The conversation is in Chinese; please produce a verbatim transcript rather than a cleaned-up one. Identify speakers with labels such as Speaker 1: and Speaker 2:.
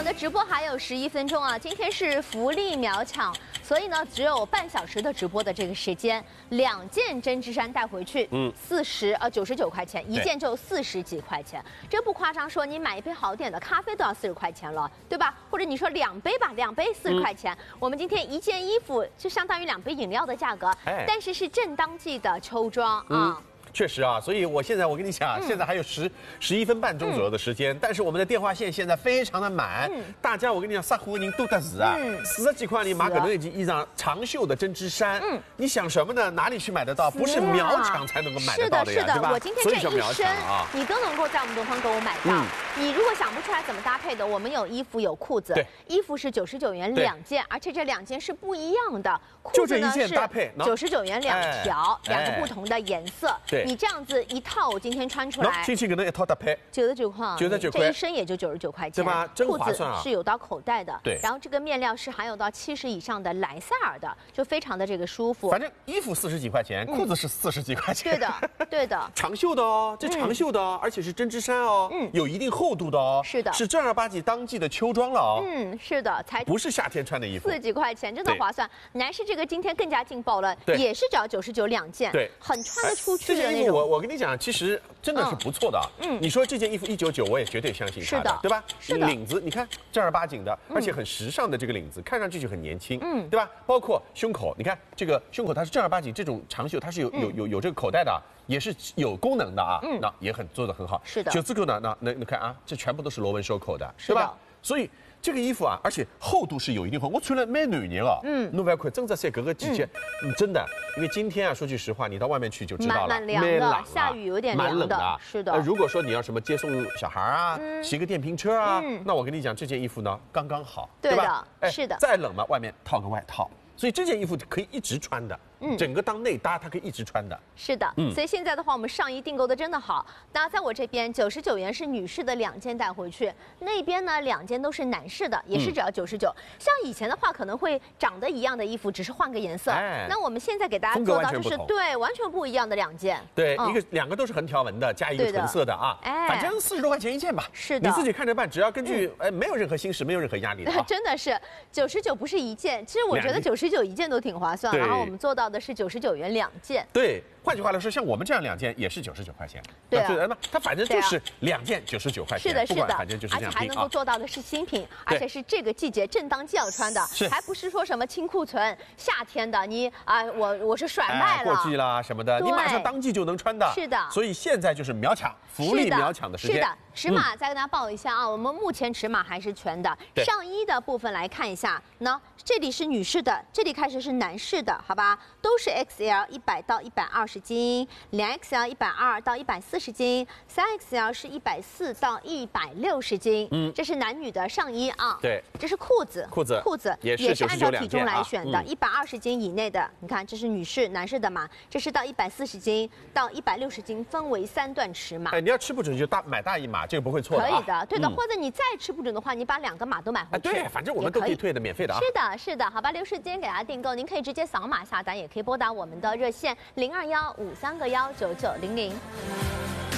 Speaker 1: 们的直播还有十一分钟啊，今天是福利秒抢，所以呢只有半小时的直播的这个时间，两件针织衫带回去，嗯，四十呃九十九块钱，一件就四十几块钱，这不夸张，说你买一杯好点的咖啡都要四十块钱了，对吧？或者你说两杯吧，两杯四十块钱，嗯、我们今天一件衣服就相当于两杯饮料的价格，哎、但是是正当季的秋装啊。嗯
Speaker 2: 确实啊，所以我现在我跟你讲，嗯、现在还有十十一分半钟左右的时间，嗯、但是我们的电话线现在非常的满，嗯、大家我跟你讲，啥户人都得是啊，四十几块你买个那件衣裳长袖的针织衫，嗯，你想什么呢？哪里去买得到？不是秒抢才能够买得到的呀，
Speaker 1: 是的，是的，我今天这一身
Speaker 2: 啊，
Speaker 1: 你都能够在我们东方购物买到。嗯、你如果想不出来怎么搭配的，我们有衣服有裤子，衣服是九十九元两件，而且这两件是不一样的，裤子呢是九十九元两条，两个不同的颜色，对，你这样子一。套我今天穿出来，
Speaker 2: 亲戚可能一套搭配
Speaker 1: 九十九块，
Speaker 2: 九十九块，
Speaker 1: 这一身也就九十九块钱，
Speaker 2: 对吧？真划算啊！
Speaker 1: 裤子是有到口袋的，
Speaker 2: 对。
Speaker 1: 然后这个面料是含有到七十以上的莱赛尔的，就非常的这个舒服。
Speaker 2: 反正衣服四十几块钱，裤子是四十几块钱，
Speaker 1: 对的，对的。
Speaker 2: 长袖的哦，这长袖的哦，而且是针织衫哦，嗯，有一定厚度的哦，
Speaker 1: 是的，
Speaker 2: 是正儿八经当季的秋装了哦，
Speaker 1: 嗯，是的，才
Speaker 2: 不是夏天穿的衣服，
Speaker 1: 四十几块钱真的划算。男士这个今天更加劲爆了，也是只要九十九两件，
Speaker 2: 对，
Speaker 1: 很穿得出去
Speaker 2: 的那种。我我跟你讲，其实真。真的是不错的啊！嗯，你说这件衣服一九九，我也绝对相信它的，对吧？
Speaker 1: 是的，
Speaker 2: 领子你看正儿八经的，而且很时尚的这个领子，看上去就很年轻，嗯，对吧？包括胸口，你看这个胸口它是正儿八经这种长袖，它是有有有有这个口袋的，也是有功能的啊，嗯，那也很做得很好。
Speaker 1: 是的，
Speaker 2: 就这个呢，那那你看啊，这全部都是螺纹收口的，对吧？所以。这个衣服啊，而且厚度是有一定厚，我穿了蛮暖热啊。嗯，侬不要看，真的在各个季节，嗯，真的，因为今天啊，说句实话，你到外面去就知道了，
Speaker 1: 蛮凉的，下雨有点
Speaker 2: 蛮冷的，
Speaker 1: 是的。
Speaker 2: 如果说你要什么接送小孩啊，骑个电瓶车啊，那我跟你讲，这件衣服呢刚刚好，对吧？
Speaker 1: 是的。
Speaker 2: 再冷嘛，外面套个外套。所以这件衣服可以一直穿的，嗯，整个当内搭，它可以一直穿的。
Speaker 1: 是的，嗯，所以现在的话，我们上衣订购的真的好。那在我这边九十九元是女士的两件带回去，那边呢两件都是男士的，也是只要九十九。像以前的话，可能会长得一样的衣服，只是换个颜色。哎，那我们现在给大家做到就是对完全不一样的两件。
Speaker 2: 对，一个两个都是横条纹的，加一个纯色的啊，哎，反正四十多块钱一件吧。
Speaker 1: 是的，
Speaker 2: 你自己看着办，只要根据哎，没有任何心事，没有任何压力的。
Speaker 1: 真的是九十九不是一件，其实我觉得九十九一件都挺划算。然后我们做到的是九十九元两件。
Speaker 2: 对，换句话来说，像我们这样两件也是九十九块钱。对啊，那它反正就是两件九十九块钱。
Speaker 1: 是的，是的，
Speaker 2: 反正就是这样。
Speaker 1: 而且还能够做到的是新品，而且是这个季节正当季要穿的，还不是说什么清库存，夏天的你啊，我我是甩卖了，
Speaker 2: 过季啦什么的，你马上当季就能穿的。
Speaker 1: 是的，
Speaker 2: 所以现在就是秒抢福利秒抢的时间。
Speaker 1: 是的，尺码再跟大家报一下啊，我们目前尺码还是全的。上衣的部分来看一下，那这里是女士的，这里开始是男士的，好吧？都是 X L 一百到一百二十斤，两 X L 一百二到一百四十斤，三 X L 是一百四到一百六十斤。嗯，这是男女的上衣啊。
Speaker 2: 对，
Speaker 1: 这是裤子，
Speaker 2: 裤子
Speaker 1: 裤子
Speaker 2: 也是
Speaker 1: 也是按照体重来选的，一百二十斤以内的，你看这是女士、男士的码，这是到一百四十斤到一百六十斤，分为三段尺码。
Speaker 2: 哎，你要吃不准就大买大一码，这个不会错的。
Speaker 1: 可以的，对的，或者你再吃不准的话，你把两个码都买回去。
Speaker 2: 对，反正我们都可以退的，免费的啊。
Speaker 1: 是的，是的，好吧，留时间给大家订购，您可以直接扫码下单，也可以拨打我们的热线零二幺五三个幺九九零零。